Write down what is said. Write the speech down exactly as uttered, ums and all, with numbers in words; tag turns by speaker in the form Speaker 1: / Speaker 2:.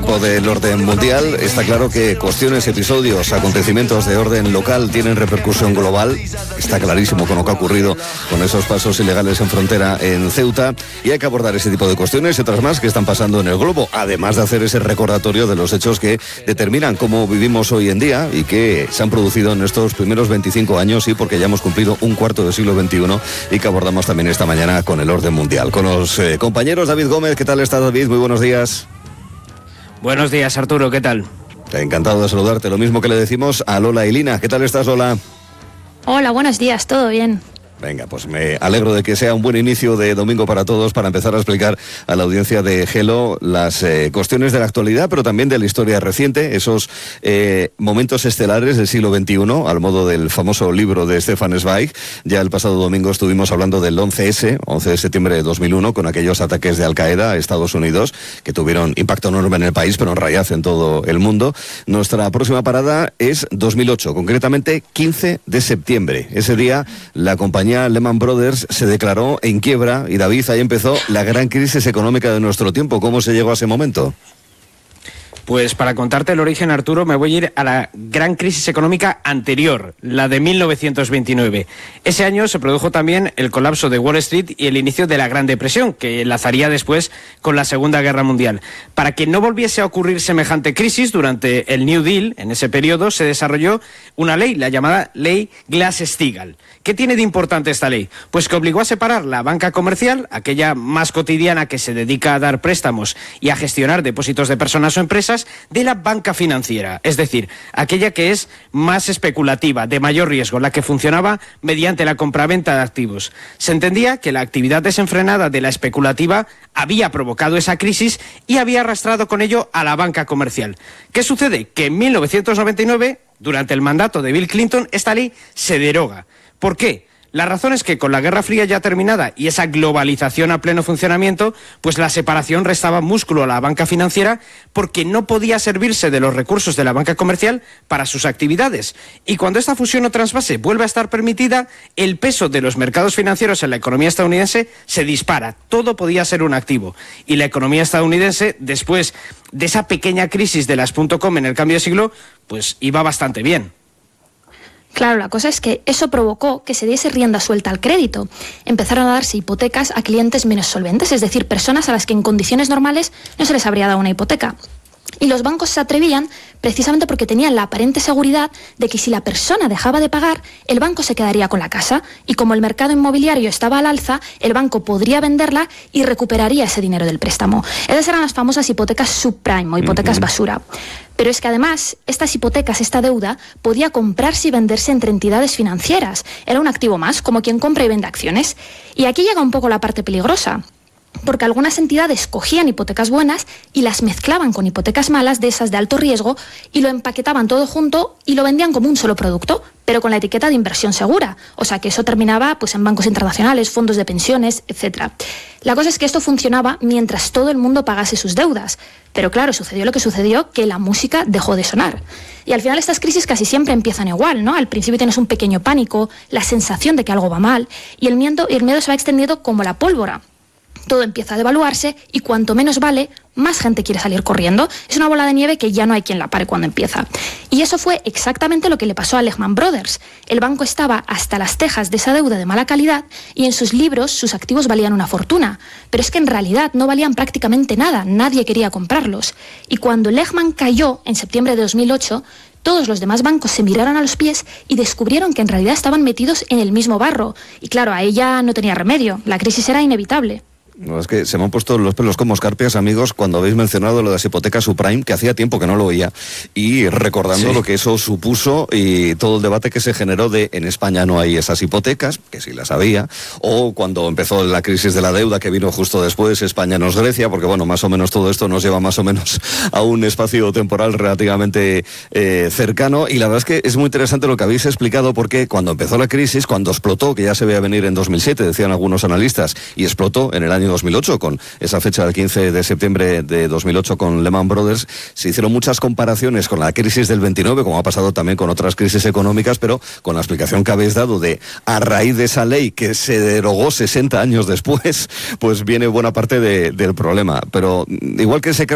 Speaker 1: tiempo del orden mundial. Está claro que cuestiones, episodios, acontecimientos de orden local tienen repercusión global. Está clarísimo con lo que ha ocurrido con esos pasos ilegales en frontera en Ceuta, y hay que abordar ese tipo de cuestiones y otras más que están pasando en el globo, además de hacer ese recordatorio de los hechos que determinan cómo vivimos hoy en día y que se han producido en estos primeros veinticinco años, y porque ya hemos cumplido un cuarto del siglo veintiuno, y que abordamos también esta mañana con el orden mundial. Con los eh, compañeros David Gómez. ¿Qué tal está, David? Muy buenos días.
Speaker 2: Buenos días, Arturo, ¿qué tal?
Speaker 1: Encantado de saludarte. Lo mismo que le decimos a Lola y Lina. ¿Qué tal estás, Lola?
Speaker 3: Hola, buenos días, ¿todo bien?
Speaker 1: Venga, pues me alegro de que sea un buen inicio de domingo para todos, para empezar a explicar a la audiencia de Gelo las eh, cuestiones de la actualidad, pero también de la historia reciente, esos eh, momentos estelares del siglo veintiuno, al modo del famoso libro de Stefan Zweig. Ya el pasado domingo estuvimos hablando del once ese, once de septiembre de dos mil uno, con aquellos ataques de Al-Qaeda a Estados Unidos, que tuvieron impacto enorme en el país, pero en rayaz en todo el mundo. Nuestra próxima parada es dos mil ocho, concretamente quince de septiembre. Ese día la compañía Lehman Brothers se declaró en quiebra, y David, ahí empezó la gran crisis económica de nuestro tiempo. ¿Cómo se llegó a ese momento?
Speaker 2: Pues para contarte el origen, Arturo, me voy a ir a la gran crisis económica anterior, la de mil novecientos veintinueve. Ese año se produjo también el colapso de Wall Street y el inicio de la Gran Depresión, que enlazaría después con la Segunda Guerra Mundial. Para que no volviese a ocurrir semejante crisis, durante el New Deal, en ese periodo, se desarrolló una ley, la llamada Ley Glass-Steagall. ¿Qué tiene de importante esta ley? Pues que obligó a separar la banca comercial, aquella más cotidiana que se dedica a dar préstamos y a gestionar depósitos de personas o empresas, de la banca financiera, es decir, aquella que es más especulativa, de mayor riesgo, la que funcionaba mediante la compraventa de activos. Se entendía que la actividad desenfrenada de la especulativa había provocado esa crisis y había arrastrado con ello a la banca comercial. ¿Qué sucede? Que en mil novecientos noventa y nueve, durante el mandato de Bill Clinton, esta ley se deroga. ¿Por qué? La razón es que con la Guerra Fría ya terminada y esa globalización a pleno funcionamiento, pues la separación restaba músculo a la banca financiera, porque no podía servirse de los recursos de la banca comercial para sus actividades. Y cuando esta fusión o trasvase vuelve a estar permitida, el peso de los mercados financieros en la economía estadounidense se dispara. Todo podía ser un activo. Y la economía estadounidense, después de esa pequeña crisis de las .com en el cambio de siglo, pues iba bastante bien.
Speaker 3: Claro, la cosa es que eso provocó que se diese rienda suelta al crédito. Empezaron a darse hipotecas a clientes menos solventes, es decir, personas a las que en condiciones normales no se les habría dado una hipoteca. Y los bancos se atrevían precisamente porque tenían la aparente seguridad de que si la persona dejaba de pagar, el banco se quedaría con la casa, y como el mercado inmobiliario estaba al alza, el banco podría venderla y recuperaría ese dinero del préstamo. Esas eran las famosas hipotecas subprime o hipotecas uh-huh. basura. Pero es que además, estas hipotecas, esta deuda, podía comprarse y venderse entre entidades financieras. Era un activo más, como quien compra y vende acciones. Y aquí llega un poco la parte peligrosa, porque algunas entidades cogían hipotecas buenas y las mezclaban con hipotecas malas, de esas de alto riesgo, y lo empaquetaban todo junto y lo vendían como un solo producto, pero con la etiqueta de inversión segura. O sea que eso terminaba pues en bancos internacionales, fondos de pensiones, etcétera. La cosa es que esto funcionaba mientras todo el mundo pagase sus deudas. Pero claro, sucedió lo que sucedió, que la música dejó de sonar. Y al final estas crisis casi siempre empiezan igual, ¿no? Al principio tienes un pequeño pánico, la sensación de que algo va mal, y el miedo, y el miedo se va extendiendo como la pólvora. Todo empieza a devaluarse y cuanto menos vale, más gente quiere salir corriendo. Es una bola de nieve que ya no hay quien la pare cuando empieza. Y eso fue exactamente lo que le pasó a Lehman Brothers. El banco estaba hasta las tejas de esa deuda de mala calidad y en sus libros sus activos valían una fortuna. Pero es que en realidad no valían prácticamente nada, nadie quería comprarlos. Y cuando Lehman cayó en septiembre de dos mil ocho, todos los demás bancos se miraron a los pies y descubrieron que en realidad estaban metidos en el mismo barro. Y claro, a ella no tenía remedio, la crisis era inevitable.
Speaker 1: No, es que se me han puesto los pelos como escarpias, amigos, cuando habéis mencionado lo de las hipotecas subprime, que hacía tiempo que no lo oía, y recordando sí. lo que eso supuso y todo el debate que se generó de en España no hay esas hipotecas, que sí las había, o cuando empezó la crisis de la deuda que vino justo después, España no es Grecia, porque bueno, más o menos todo esto nos lleva más o menos a un espacio temporal relativamente eh, cercano, y la verdad es que es muy interesante lo que habéis explicado, porque cuando empezó la crisis, cuando explotó, que ya se veía venir en dos mil siete, decían algunos analistas, y explotó en el año dos mil ocho, con esa fecha del quince de septiembre de dos mil ocho con Lehman Brothers, se hicieron muchas comparaciones con la crisis del veintinueve, como ha pasado también con otras crisis económicas, pero con la explicación que habéis dado de, a raíz de esa ley que se derogó sesenta años después, pues viene buena parte de, del problema. Pero igual que se